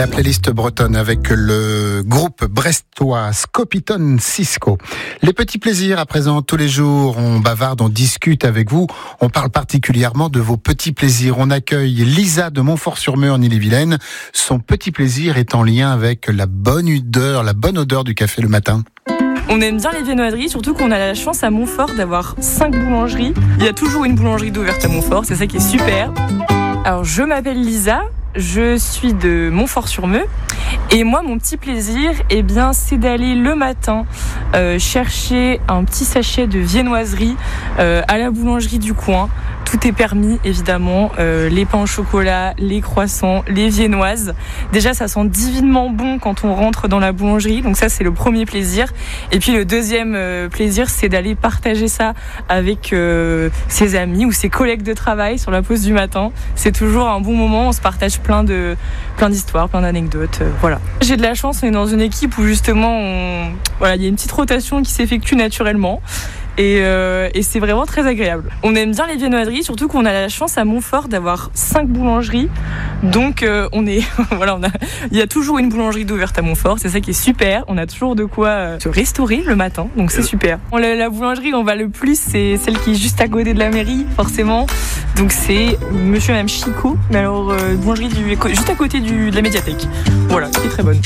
La playlist bretonne avec le groupe brestois Scopiton Cisco. Les petits plaisirs à présent, tous les jours, on bavarde, on discute avec vous. On parle particulièrement de vos petits plaisirs. On accueille Lisa de Montfort-sur-Meu en Ille-et-Vilaine. Son petit plaisir est en lien avec la bonne odeur du café le matin. On aime bien les viennoiseries, surtout qu'on a la chance à Montfort d'avoir 5 boulangeries. Il y a toujours une boulangerie d'ouverte à Montfort, c'est ça qui est super. Alors je m'appelle Lisa, je suis de Montfort-sur-Meu et moi mon petit plaisir c'est d'aller le matin chercher un petit sachet de viennoiserie à la boulangerie du coin. Tout est permis évidemment, les pains au chocolat, les croissants, les viennoises. Déjà ça sent divinement bon quand on rentre dans la boulangerie, donc ça c'est le premier plaisir. Et puis le deuxième plaisir c'est d'aller partager ça avec ses amis ou ses collègues de travail sur la pause du matin. C'est toujours un bon moment, on se partage plein d'histoires, plein d'anecdotes, voilà. J'ai de la chance, on est dans une équipe où justement il y a une petite rotation qui s'effectue naturellement. Et c'est vraiment très agréable. On aime bien les viennoiseries, surtout qu'on a la chance à Montfort d'avoir 5 boulangeries. Donc il y a toujours une boulangerie d'ouverte à Montfort, c'est ça qui est super. On a toujours de quoi se restaurer le matin, donc c'est super. La boulangerie où on va le plus, c'est celle qui est juste à côté de la mairie, forcément. Donc c'est Monsieur et Madame Chicot, mais alors boulangerie juste à côté de la médiathèque. Voilà, qui est très bonne.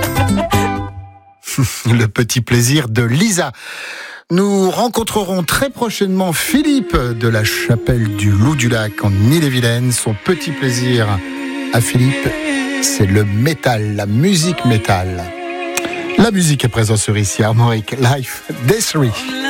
Le petit plaisir de Lisa. Nous rencontrerons très prochainement Philippe de la Chapelle du Loup du Lac en Ille-et-Vilaine. Son petit plaisir à Philippe, c'est le métal, la musique métal. La musique est présente sur ici Armorique Life Dessery.